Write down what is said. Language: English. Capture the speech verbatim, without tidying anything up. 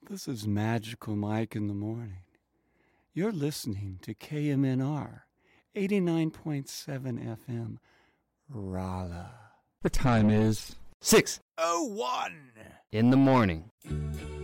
This is Magical Mike in the morning. You're listening to K M N R, eighty-nine point seven F M, Raleigh. The time is six oh one in the morning.